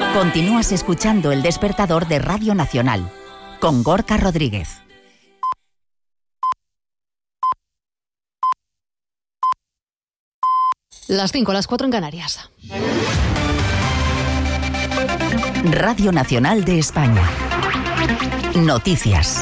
Continúas escuchando El Despertador de Radio Nacional, con Gorka Rodríguez. Las 5, las 4 en Canarias. Radio Nacional de España. Noticias.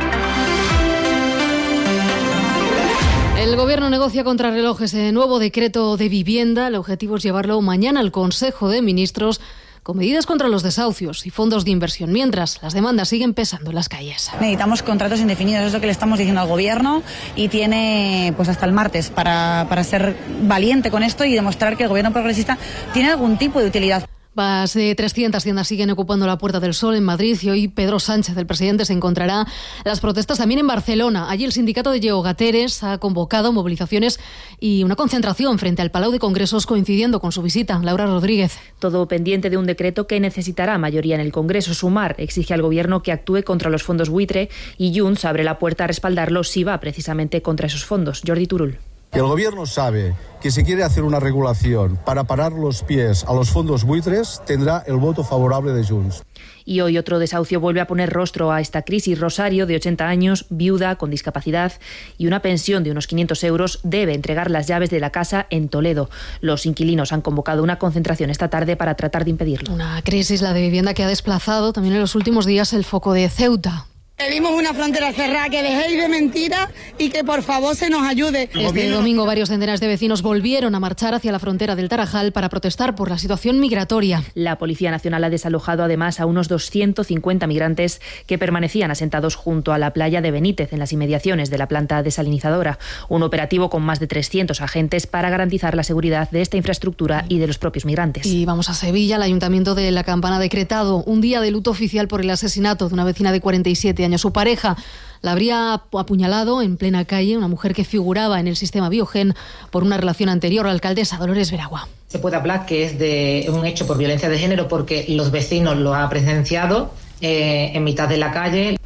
El Gobierno negocia contrarreloj ese nuevo decreto de vivienda. El objetivo es llevarlo mañana al Consejo de Ministros con medidas contra los desahucios y fondos de inversión, mientras las demandas siguen pesando en las calles. Necesitamos contratos indefinidos, es lo que le estamos diciendo al Gobierno, y tiene pues hasta el martes para ser valiente con esto y demostrar que el Gobierno progresista tiene algún tipo de utilidad. Más de 300 tiendas siguen ocupando la Puerta del Sol en Madrid y hoy Pedro Sánchez, el presidente, se encontrará las protestas también en Barcelona. Allí el sindicato de Lleogateres ha convocado movilizaciones y una concentración frente al Palau de Congresos coincidiendo con su visita. Laura Rodríguez. Todo pendiente de un decreto que necesitará mayoría en el Congreso. Sumar exige al Gobierno que actúe contra los fondos buitre y Junts abre la puerta a respaldarlo si va precisamente contra esos fondos. Jordi Turull. El Gobierno sabe que si quiere hacer una regulación para parar los pies a los fondos buitres, tendrá el voto favorable de Junts. Y hoy otro desahucio vuelve a poner rostro a esta crisis. Rosario, de 80 años, viuda, con discapacidad y una pensión de unos 500 euros, debe entregar las llaves de la casa en Toledo. Los inquilinos han convocado una concentración esta tarde para tratar de impedirlo. Una crisis, la de vivienda, que ha desplazado también en los últimos días el foco de Ceuta. Pedimos una frontera cerrada, que dejéis de mentiras y que por favor se nos ayude. Este domingo varios centenares de vecinos volvieron a marchar hacia la frontera del Tarajal para protestar por la situación migratoria. La Policía Nacional ha desalojado además a unos 250 migrantes que permanecían asentados junto a la playa de Benítez, en las inmediaciones de la planta desalinizadora. Un operativo con más de 300 agentes para garantizar la seguridad de esta infraestructura y de los propios migrantes. Y vamos a Sevilla. El Ayuntamiento de La Campana ha decretado un día de luto oficial por el asesinato de una vecina de 47 años. Su pareja la habría apuñalado en plena calle, una mujer que figuraba en el sistema Biogen por una relación anterior. La alcaldesa Dolores Veragua. Se puede hablar que es de un hecho por violencia de género porque los vecinos lo han presenciado en mitad de la calle.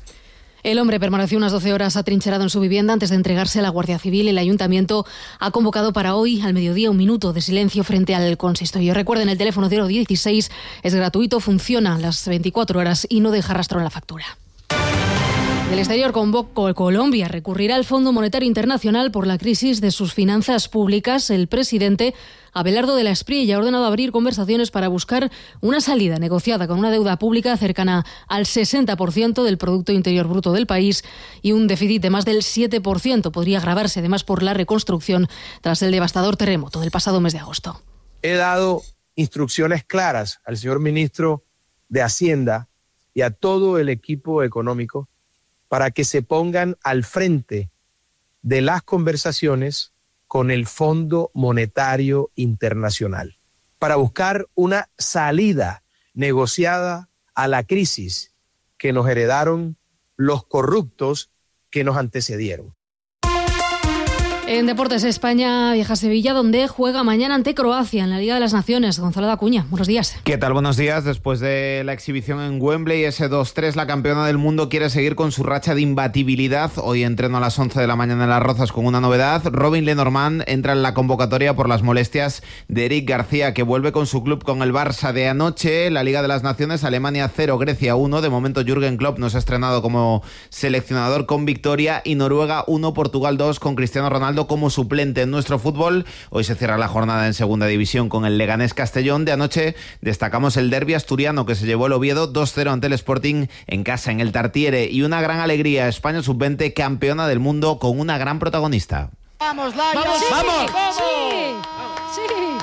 El hombre permaneció unas 12 horas atrincherado en su vivienda antes de entregarse a la Guardia Civil. El Ayuntamiento ha convocado para hoy, al mediodía, un minuto de silencio frente al consistorio. Recuerden, el teléfono 016 es gratuito, funciona las 24 horas y no deja rastro en la factura. Del exterior, Colombia recurrirá al Fondo Monetario Internacional por la crisis de sus finanzas públicas. El presidente Abelardo de la Espriella ha ordenado abrir conversaciones para buscar una salida negociada con una deuda pública cercana al 60% del Producto Interior Bruto del país y un déficit de más del 7%. Podría agravarse además por la reconstrucción tras el devastador terremoto del pasado mes de agosto. He dado instrucciones claras al señor ministro de Hacienda y a todo el equipo económico para que se pongan al frente de las conversaciones con el Fondo Monetario Internacional para buscar una salida negociada a la crisis que nos heredaron los corruptos que nos antecedieron. En Deportes, España viaja a Sevilla, donde juega mañana ante Croacia en la Liga de las Naciones. Gonzalo Dacuña, buenos días. ¿Qué tal? Buenos días. Después de la exhibición en Wembley, ese 2-3, la campeona del mundo quiere seguir con su racha de imbatibilidad. Hoy entreno a las 11 de la mañana en Las Rozas con una novedad. Robin Lenormand entra en la convocatoria por las molestias de Eric García, que vuelve con su club con el Barça de anoche. La Liga de las Naciones, Alemania 0, Grecia 1. De momento Jürgen Klopp no se ha estrenado como seleccionador con victoria. Y Noruega 1, Portugal 2, con Cristiano Ronaldo como suplente en nuestro fútbol. Hoy se cierra la jornada en segunda división con el Leganés Castellón. De anoche destacamos el derbi asturiano que se llevó el Oviedo 2-0 ante el Sporting en casa en el Tartiere, y una gran alegría, España sub-20 campeona del mundo con una gran protagonista. ¡Vamos, Laia! ¡Vamos! ¡Sí!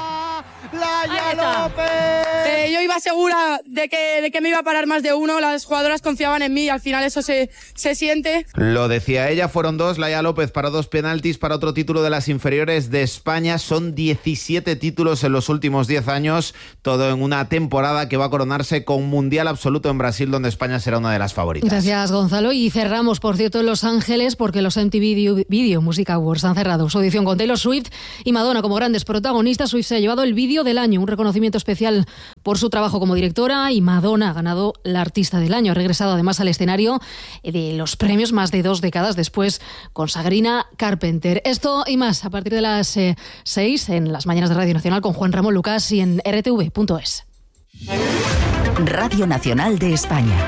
¡Laia López! Yo iba segura de que me iba a parar más de uno. Las jugadoras confiaban en mí y al final eso se siente. Lo decía ella, fueron dos. Laia López para 2 penaltis para otro título de las inferiores de España. Son 17 títulos en los últimos 10 años, todo en una temporada que va a coronarse con Mundial Absoluto en Brasil, donde España será una de las favoritas. Gracias, Gonzalo. Y cerramos, por cierto, en Los Ángeles, porque los MTV Video Music Awards han cerrado su edición con Taylor Swift y Madonna como grandes protagonistas. Swift se ha llevado el vídeo del año, un reconocimiento especial por su trabajo como directora, y Madonna ha ganado la artista del año. Ha regresado además al escenario de los premios más de 2 décadas después con Sabrina Carpenter. Esto y más a partir de las 6 en las mañanas de Radio Nacional con Juan Ramón Lucas y en rtv.es. Radio Nacional de España.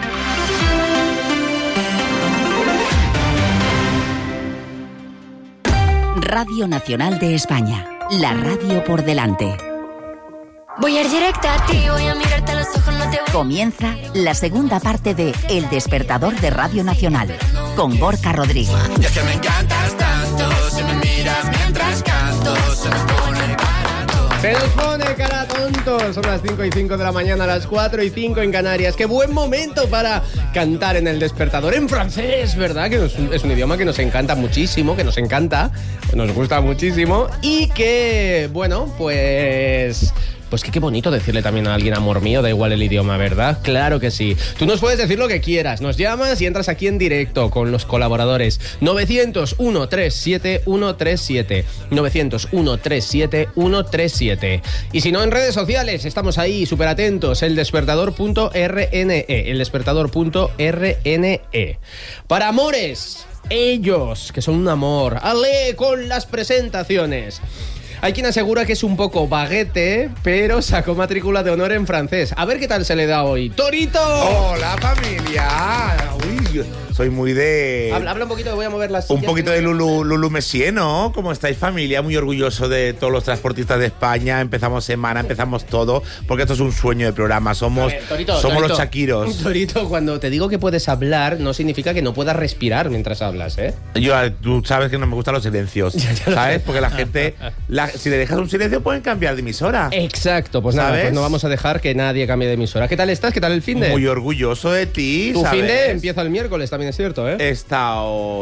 Radio Nacional de España. La radio por delante. Voy a ir directa a ti, voy a mirarte a los ojos, no te voy... Comienza la segunda parte de El Despertador de Radio Nacional, con Gorka Rodríguez. Y es que me encantas tanto, si me miras mientras canto, se me pone cara tonto. Se nos pone cara tonto. Son las 5:05 de la mañana, las 4:05 en Canarias. ¡Qué buen momento para cantar en El Despertador en francés! ¿Verdad? Que es un idioma que nos encanta muchísimo, que nos encanta, nos gusta muchísimo y que, bueno, pues que qué bonito decirle también a alguien amor mío, da igual el idioma, ¿verdad? Claro que sí. Tú nos puedes decir lo que quieras, nos llamas y entras aquí en directo con los colaboradores. 900-137-137. 900-137-137. Y si no, en redes sociales, estamos ahí, súper atentos, eldespertador.rne, eldespertador.rne. Para amores, ellos, que son un amor. ¡Ale con las presentaciones! Hay quien asegura que es un poco baguete, pero sacó matrícula de honor en francés. A ver qué tal se le da hoy. ¡Torito! ¡Hola, familia! Uy, soy muy de... Habla un poquito, que voy a mover las sillas. Un poquito de Lulu Messier, ¿no? ¿Cómo estáis, familia? Muy orgulloso de todos los transportistas de España. Empezamos semana, empezamos todo, porque esto es un sueño de programa. Somos los Shakiros. Torito, cuando te digo que puedes hablar, no significa que no puedas respirar mientras hablas, ¿eh? Tú sabes que no me gustan los silencios, ¿sabes? Porque la gente... si le dejas un silencio, pueden cambiar de emisora. Exacto, pues nada, pues no vamos a dejar que nadie cambie de emisora. ¿Qué tal estás? ¿Qué tal el finde? Muy orgulloso de ti, Tu ¿sabes? finde empieza el miércoles, también es cierto, ¿eh? He estado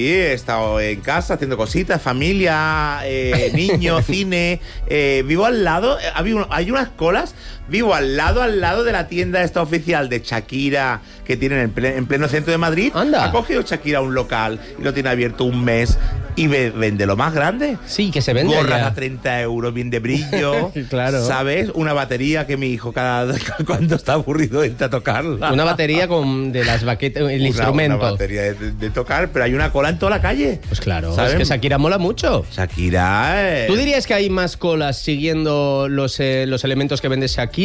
en casa haciendo cositas, familia, niños, cine. Vivo al lado, hay unas colas. Vivo al lado de la tienda esta oficial de Shakira que tienen en pleno centro de Madrid. Anda. Ha cogido Shakira un local y lo tiene abierto un mes y vende lo más grande. Sí, que se vende gorras allá. a 30 euros, bien de brillo. Claro. ¿Sabes? Una batería que mi hijo cuando está aburrido entra a tocarla. Una batería de las baquetas, el instrumento. Una batería de tocar, pero hay una cola en toda la calle. Pues claro, ¿saben? es que Shakira mola mucho. Shakira... ¿Tú dirías que hay más colas siguiendo los elementos que vende Shakira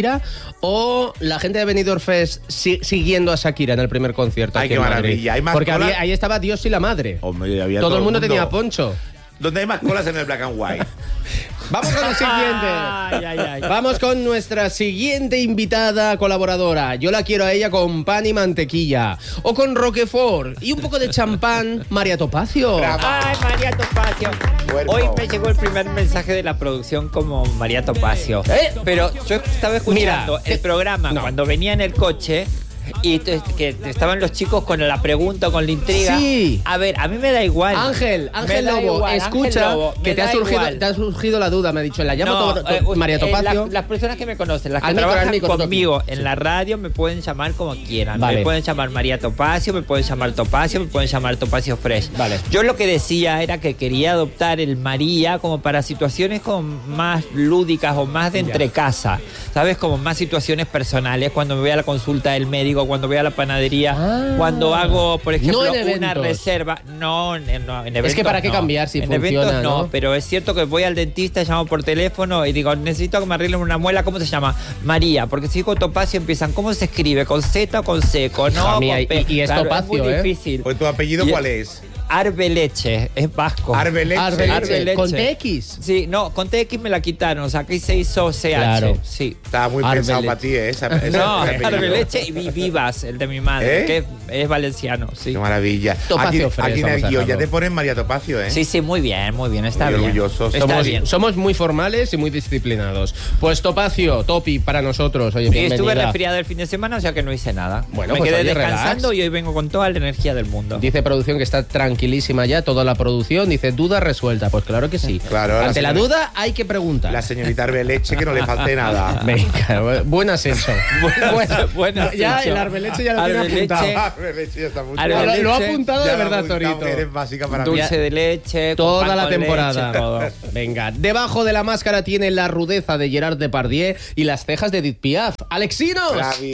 o la gente de Benidorm Fest siguiendo a Shakira en el primer concierto? Ay, qué maravilla. Hay más porque colas. ahí estaba Dios y la madre. Hombre, había todo el mundo tenía poncho. Donde hay más colas en el Black and White. Vamos con la siguiente. Vamos con nuestra siguiente invitada colaboradora. Yo la quiero a ella con pan y mantequilla. O con Roquefort y un poco de champán. María Topacio. ¡Ay, María Topacio! Hoy me llegó el primer mensaje de la producción como María Topacio. Pero yo estaba escuchando el programa cuando venía en el coche. Y que estaban los chicos con la pregunta, con la intriga. Sí. A ver, a mí me da igual. Ángel Lobo, igual, escucha, Ángel Lobo, que te ha surgido la duda, me ha dicho. La llamo María Topacio. Las personas que me conocen, las que trabajan conmigo en la radio, me pueden llamar como quieran. Vale. Me pueden llamar María Topacio, me pueden llamar Topacio, me pueden llamar Topacio Fresh. Vale. Yo lo que decía era que quería adoptar el María como para situaciones como más lúdicas o más de entre casa. ¿Sabes? Como más situaciones personales, cuando me voy a la consulta del médico, cuando voy a la panadería, cuando hago, por ejemplo, una reserva. No, en eventos. Es que para qué cambiar si en funciona, eventos no, pero es cierto que voy al dentista, llamo por teléfono y digo, necesito que me arreglen una muela. ¿Cómo se llama? María, porque si digo Topacio empiezan, ¿cómo se escribe? ¿Con Z o con C? Con O, con P. Y es Topacio, es muy difícil. Pues, ¿tu apellido cuál es? Arbeleche, es vasco. Arbeleche. ¿Con TX? Sí, no, con TX me la quitaron, o sea, aquí se hizo CH. Claro. Sí. Estaba muy pensado para ti, ¿eh? No, Arbeleche y Vivas, el de mi madre, que es valenciano, sí. Qué maravilla. Topacio aquí en el guión ya te ponen María Topacio, ¿eh? Sí, muy bien, está muy bien. orgullosos. Somos muy formales y muy disciplinados. Pues Topacio, Topi para nosotros. Oye, bienvenida. Estuve resfriado el fin de semana, o sea que no hice nada. Bueno, me pues quedé oye, descansando relax. y hoy vengo con toda la energía del mundo. Dice producción que está tranquilísima ya, toda la producción. Dice, duda resuelta. Pues claro que sí. Claro, ante la duda hay que preguntar. La señorita Arbeleche, que no le falte nada. Venga, buen ascenso. Bueno, ya el Arbeleche ya lo tiene apuntado. Arbeleche ya está apuntado. Lo ha apuntado de verdad, Torito. Eres básica para Dulce de leche, toda la temporada. Leche, todo. Venga, debajo de la máscara tiene la rudeza de Gerard Depardieu y las cejas de Edith Piaf. ¡Alexinos! Bravi.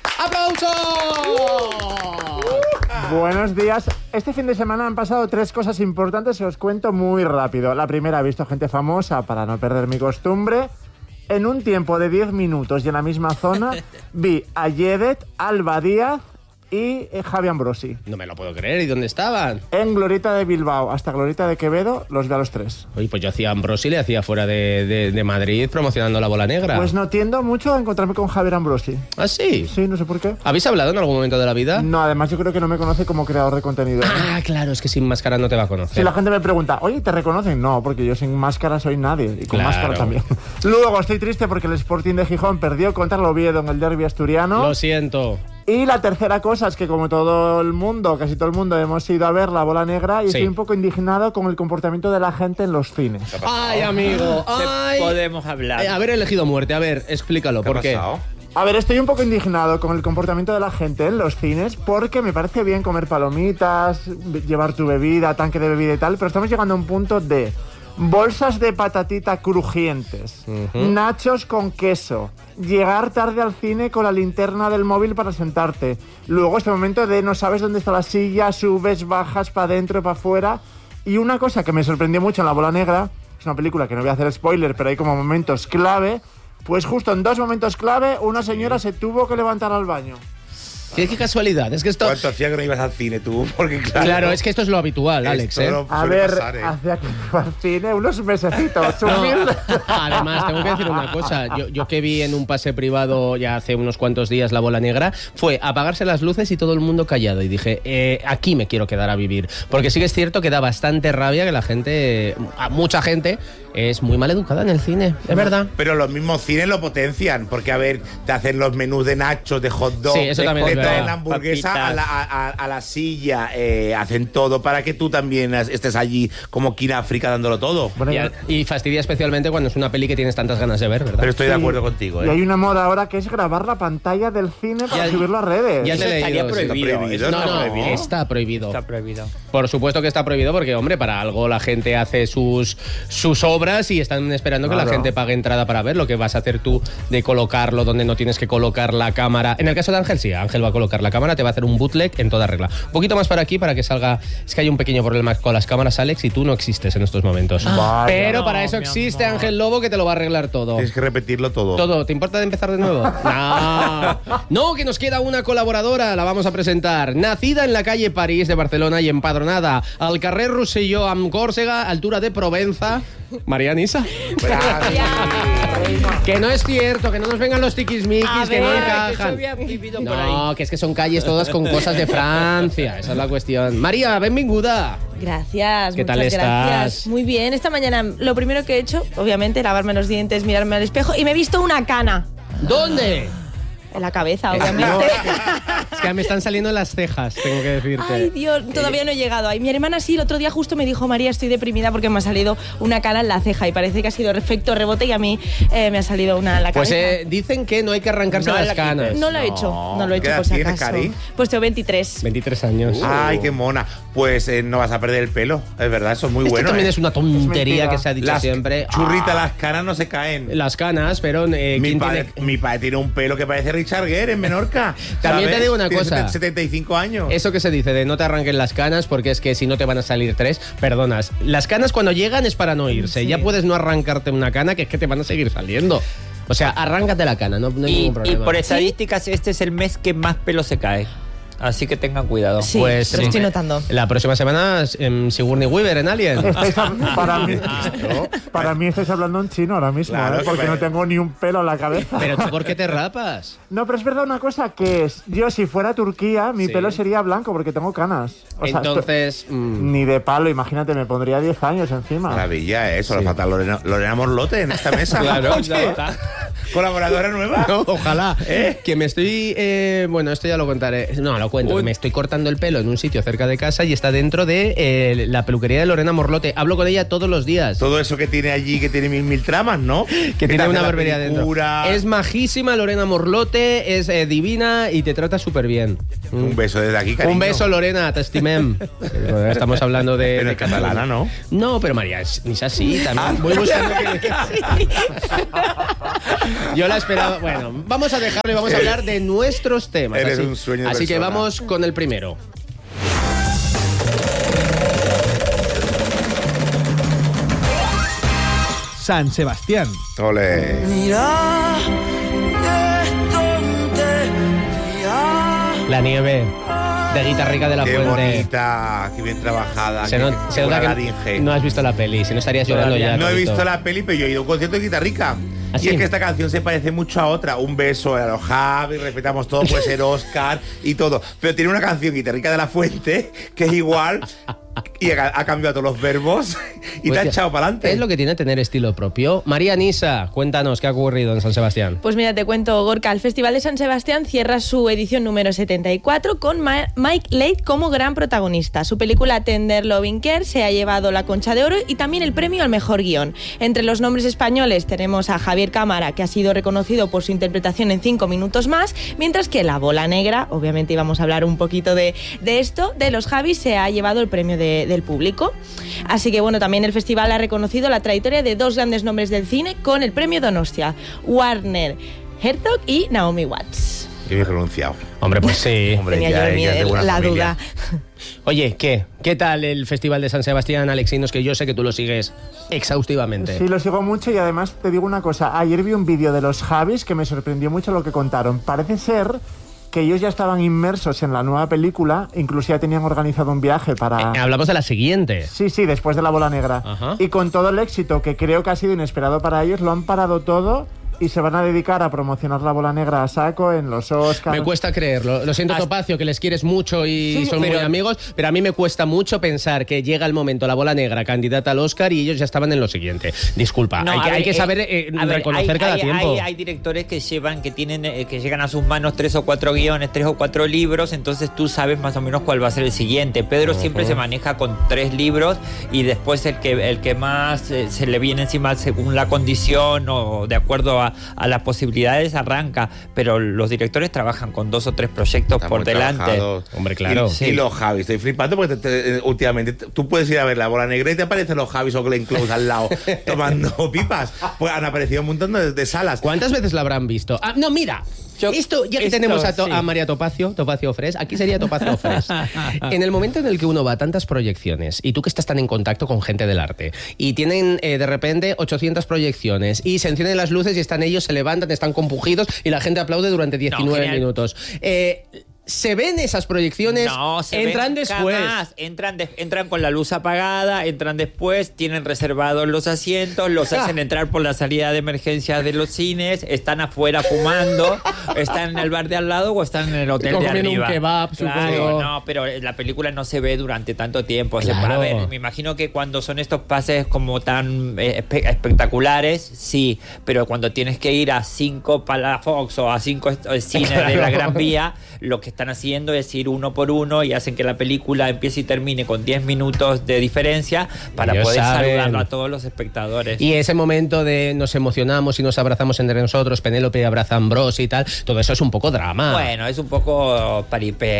¡Aplausos! Buenos días. Este fin de semana han pasado 3 cosas importantes que os cuento muy rápido. La primera, he visto gente famosa para no perder mi costumbre. en un tiempo de 10 minutos y en la misma zona, vi a Yedet, Alba Díaz y Javi Ambrosi. No me lo puedo creer. ¿Y dónde estaban? En Glorieta de Bilbao hasta Glorieta de Quevedo, los vi a los 3. Oye, pues yo hacía Ambrosi, le hacía fuera de Madrid promocionando la bola negra. Pues no tiendo mucho a encontrarme con Javier Ambrosi. ¿Ah, sí? Sí, no sé por qué. ¿Habéis hablado en algún momento de la vida? No, además yo creo que no me conoce como creador de contenido. Ah, claro, es que sin máscara no te va a conocer. Si la gente me pregunta, oye, ¿te reconocen? No, porque yo sin máscara soy nadie. Y con máscara también. Luego estoy triste porque el Sporting de Gijón perdió contra el Oviedo en el derbi asturiano. Lo siento. Y la tercera cosa es que como todo el mundo, casi todo el mundo, hemos ido a ver la bola negra y estoy un poco indignado con el comportamiento de la gente en los cines. ¡Ay, amigo! ¡Ay! Podemos hablar. Haber elegido muerte. A ver, explícalo. ¿Por qué? A ver, estoy un poco indignado con el comportamiento de la gente en los cines porque me parece bien comer palomitas, llevar tu bebida, tanque de bebida y tal, pero estamos llegando a un punto de bolsas de patatita crujientes, nachos con queso, llegar tarde al cine con la linterna del móvil para sentarte, luego este momento de no sabes dónde está la silla, subes, bajas, para adentro, para afuera. Y una cosa que me sorprendió mucho en La Bola Negra, es una película que no voy a hacer spoiler, pero hay como momentos clave, pues justo en 2 momentos clave una señora se tuvo que levantar al baño. Qué casualidad, es que esto... ¿Cuánto hacía que no ibas al cine tú? Porque claro, es que esto es lo habitual, Alex, ¿eh? A ver, hacía que iba al cine unos mesecitos, Además, tengo que decir una cosa. Yo que vi en un pase privado ya hace unos cuantos días La Bola Negra, fue apagarse las luces y todo el mundo callado. Y dije, aquí me quiero quedar a vivir. Porque sí que es cierto que da bastante rabia que la gente, mucha gente, es muy mal educada en el cine, es verdad. Pero los mismos cines lo potencian, porque a ver, te hacen los menús de nachos, de hot dog, sí, eso también te traen la hamburguesa a la silla, hacen todo para que tú también estés allí como King África dándolo todo. Bueno, y fastidia especialmente cuando es una peli que tienes tantas ganas de ver, ¿verdad? Pero estoy de acuerdo contigo, Y hay una moda ahora que es grabar la pantalla del cine para subirlo a redes. Ya te estaría prohibido. Está prohibido. Está prohibido. Por supuesto que está prohibido porque, hombre, para algo la gente hace sus obras y están esperando que la gente pague entrada para verlo. ¿Qué vas a hacer tú de colocarlo donde no tienes que colocar la cámara? En el caso de Ángel, sí, Ángel va a colocar la cámara, te va a hacer un bootleg en toda regla. Un poquito más para aquí para que salga... Es que hay un pequeño problema con las cámaras, Alex, y tú no existes en estos momentos. Pero para eso existe Ángel Lobo que te lo va a arreglar todo. Tienes que repetirlo todo. ¿Todo? ¿Te importa de empezar de nuevo? No, que nos queda una colaboradora, la vamos a presentar. Nacida en la calle París de Barcelona y empadronada al carrer Rosselló amb Còrsega, altura de Provenza. María Nisa. Que no es cierto, que no nos vengan los tiquismiquis, que no encajan. No, que es que son calles todas con cosas de Francia, esa es la cuestión. María, benvinguda. Gracias, ¿Qué tal muchas estás? gracias. Muy bien, esta mañana lo primero que he hecho, obviamente, lavarme los dientes, mirarme al espejo y me he visto una cana. ¿Dónde? En la cabeza, obviamente. No, es que me están saliendo las cejas, tengo que decirte. Ay, Dios, todavía no he llegado ahí. Mi hermana sí, el otro día justo me dijo, María, estoy deprimida porque me ha salido una cana en la ceja y parece que ha sido efecto rebote y a mí me ha salido una en la cabeza. Pues dicen que no hay que arrancarse las canas. No lo he hecho, no lo he hecho por si acaso. Cari? Pues tengo 23. 23 años. Ay, qué mona. Pues no vas a perder el pelo, es verdad, eso es muy bueno. También es una tontería que se ha dicho siempre. Churrita, las canas no se caen. Las canas, pero... mi padre tiene un pelo que parece Richard Gere en Menorca. También te digo una cosa. Tiene 75 años. Eso que se dice de no te arranquen las canas porque es que si no te van a salir 3, perdonas. Las canas cuando llegan es para no irse. Sí. Ya puedes no arrancarte una cana que es que te van a seguir saliendo. O sea, arráncate la cana, no hay ningún problema. Y por estadísticas, este es el mes que más pelo se cae. Así que tengan cuidado. Sí, pues lo estoy notando. La próxima semana Sigourney Weaver en Alien. Para mí estáis hablando en chino ahora mismo, claro, porque no tengo ni un pelo en la cabeza. ¿Pero tú por qué te rapas? No, pero es verdad una cosa, que es, yo si fuera a Turquía, mi pelo sería blanco porque tengo canas. O entonces... ni de palo, imagínate, me pondría 10 años encima. Maravilla, eso, le falta Lorena Morlote en esta mesa. Claro, ¿Colaboradora nueva? No, ojalá. Que me estoy... bueno, esto ya lo contaré. No, lo cuento. Me estoy cortando el pelo en un sitio cerca de casa y está dentro de la peluquería de Lorena Morlote. Hablo con ella todos los días. Todo eso que tiene allí, que tiene mil tramas, ¿no? Que tiene una barbería dentro. Es majísima Lorena Morlote, es divina y te trata súper bien. Un beso desde aquí, cariño. Un beso, Lorena, te estimem. Estamos hablando de... Pero es catalana, ¿no? No, pero María, ni es así también. Voy buscando que... Yo la esperaba... Bueno, vamos a dejarlo y vamos a hablar de nuestros temas. Eres un sueño de Así que persona. vamos con el primero. San Sebastián. Ole. La nieve de Guitarrica de la Fuente. Qué bonita, qué bien trabajada. Se nota que no has visto la peli, si no estarías llorando ya. No he visto la peli, pero yo he ido a un concierto de Guitarrica. ¿Ah, y sí? es que esta canción se parece mucho a otra. Un beso a los Javi, respetamos todo, puede ser Oscar y todo. Pero tiene una canción, Guitarrica de la Fuente, que es igual y ha cambiado todos los verbos y Pues te ha echado para adelante. Es lo que tiene tener estilo propio. María Nisa, cuéntanos qué ha ocurrido en San Sebastián. Pues mira, te cuento, Gorka, el Festival de San Sebastián cierra su edición número 74 con Mike Leigh como gran protagonista. Su película Tender Loving Care se ha llevado la Concha de Oro y también el premio al mejor guión. Entre los nombres españoles tenemos a Javier Cámara, que ha sido reconocido por su interpretación en 5 minutos más, mientras que La Bola Negra, obviamente íbamos a hablar un poquito de esto, de los Javis, se ha llevado el premio del público. Así que bueno, también el festival ha reconocido la trayectoria de 2 grandes nombres del cine con el premio Donostia, Werner Herzog y Naomi Watts. Qué bien pronunciado. Hombre, pues sí. Hombre, tenía ya, yo ya es de buena la familia. duda. Oye, ¿qué tal el Festival de San Sebastián, Alexinos? Que yo sé que tú lo sigues exhaustivamente. Sí, lo sigo mucho y además te digo una cosa. Ayer vi un vídeo de los Javis que me sorprendió mucho lo que contaron. Parece ser que ellos ya estaban inmersos en la nueva película, incluso ya tenían organizado un viaje para... Hablamos de la siguiente. Sí, después de La Bola Negra. Ajá. Y con todo el éxito que creo que ha sido inesperado para ellos, lo han parado todo y se van a dedicar a promocionar La Bola Negra a saco en los Oscars. Me cuesta creerlo. Lo siento, Topacio, que les quieres mucho y son muy amigos, pero a mí me cuesta mucho pensar que llega el momento La Bola Negra candidata al Oscar y ellos ya estaban en lo siguiente. Disculpa, No, hay que saber reconocer cada tiempo. Hay directores que llegan a sus manos 3 o 4 guiones, 3 o 4 libros, entonces tú sabes más o menos cuál va a ser el siguiente. Pedro siempre se maneja con 3 libros y después el que más se le viene encima según la condición o de acuerdo a las posibilidades arranca, pero los directores trabajan con 2 o 3 proyectos por delante. Trabajados. Hombre, claro. Y los Javis, estoy flipando porque últimamente tú puedes ir a ver La Bola Negra y te aparecen los Javis o Glenn Close al lado tomando pipas. Pues han aparecido un montón de salas. ¿Cuántas veces la habrán visto? No, mira. Ya que tenemos a María Topacio Fres, aquí sería Topacio Fres. En el momento en el que uno va a tantas proyecciones y tú que estás tan en contacto con gente del arte y tienen de repente 800 proyecciones y se encienden las luces y están ellos, se levantan, están compugidos y la gente aplaude durante 19 minutos. ¿Se ven esas proyecciones? No, entran después. Entran con la luz apagada, entran después, tienen reservados los asientos, los hacen entrar por la salida de emergencia de los cines, están afuera fumando, están en el bar de al lado o están en el hotel de arriba. Un kebab, supongo. No, pero la película no se ve durante tanto tiempo. Claro. O sea, a ver, me imagino que cuando son estos pases como tan espectaculares, sí, pero cuando tienes que ir a 5 Palafox o a 5 cines de la Gran Vía, lo que están haciendo es ir uno por uno y hacen que la película empiece y termine con 10 minutos de diferencia para Ellos poder saben. saludarlo a todos los espectadores. Y ese momento de nos emocionamos y nos abrazamos entre nosotros, Penélope abraza a Ambrose y tal, todo eso es un poco drama. Bueno, es un poco paripé,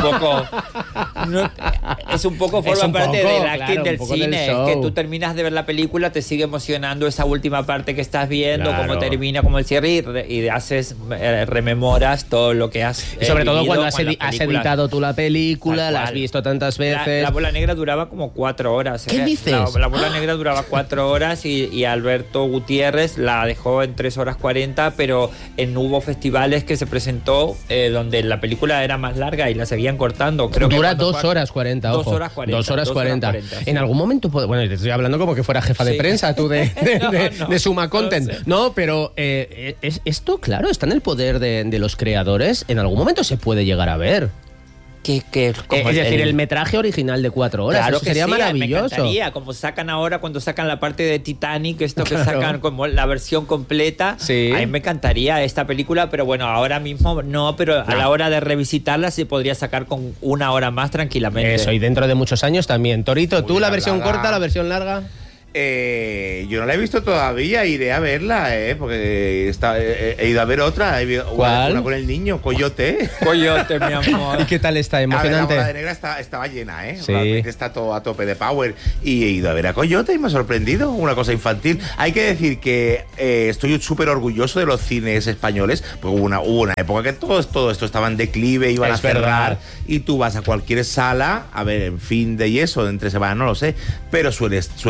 es un poco forma parte del acting del cine, que tú terminas de ver la película, te sigue emocionando esa última parte que estás viendo, cómo termina, cómo el cierre y haces, rememoras todo lo que has sobre todo cuando has has editado tú la película, la has visto tantas veces. La Bola Negra duraba como 4 horas. ¿Qué dices? La Bola Negra duraba 4 horas y Alberto Gutiérrez la dejó en 3 horas 40, pero hubo festivales que se presentó donde la película era más larga y la seguían cortando. Creo Dura que 2 horas 40, ojo. 2 horas 40. 2 horas 40. Sí. En algún momento, bueno, te estoy hablando como que fuera jefa de prensa tú de Suma Content. No, pero esto, claro, está en el poder de los creadores. En algún momento se puede llegar a ver. Es decir, el metraje original de 4 horas. Claro, eso sería maravilloso. Me encantaría, como sacan ahora cuando sacan la parte de Titanic, esto que sacan como la versión completa. Sí. A mí me encantaría esta película, pero bueno, ahora mismo no, pero a la hora de revisitarla se podría sacar con 1 hora más tranquilamente. Eso, y dentro de muchos años también. Torito, ¿tú la versión corta, la versión larga? Yo no la he visto todavía, iré a verla, porque he ido a ver otra. ¿Cuál? Una con el niño, Coyote. Coyote, mi amor. ¿Y qué tal está? ¿Emocionante? La Bola Negra estaba llena, Sí. Realmente está todo a tope de power. Y he ido a ver a Coyote y me ha sorprendido, una cosa infantil. Hay que decir que estoy súper orgulloso de los cines españoles, porque hubo una época que todo esto estaba en declive, iban a cerrar, y tú vas a cualquier sala, a ver, en fin de y eso, entre semana, no lo sé, pero suele haber bastante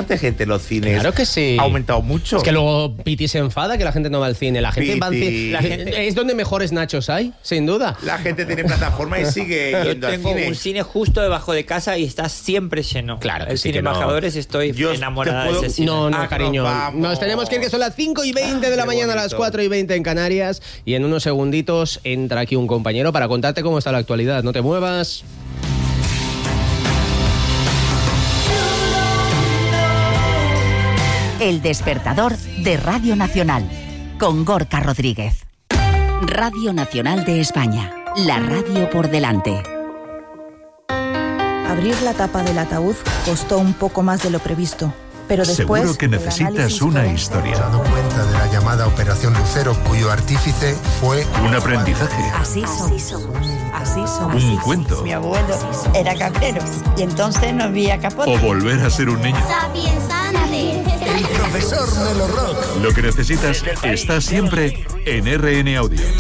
bastante gente en los cines. Claro que sí. Ha aumentado mucho. Es que luego Piti se enfada que la gente no va al cine. La gente va al cine. La gente, es donde mejores nachos hay, sin duda. La gente tiene plataforma y sigue yendo al cine. Yo tengo un cine justo debajo de casa y está siempre lleno. Claro que el sí cine que no. Embajadores, estoy enamorada de ese cine. No, cariño. Nos tenemos que ir, que son las 5:20 de la mañana, a las 4:20 en Canarias. Y en unos segunditos entra aquí un compañero para contarte cómo está la actualidad. No te muevas. El despertador de Radio Nacional, con Gorka Rodríguez. Radio Nacional de España, la radio por delante. Abrir la tapa del ataúd costó un poco más de lo previsto, pero después... Seguro que necesitas una historia. Me he dado cuenta de la llamada Operación Lucero, cuyo artífice fue... Un aprendizaje. Así somos. Así somos. Un cuento. Mi abuelo era cabrero y entonces no había capote. O volver a ser un niño. El profesor Melo Rock. Lo que necesitas está siempre en RN Audio.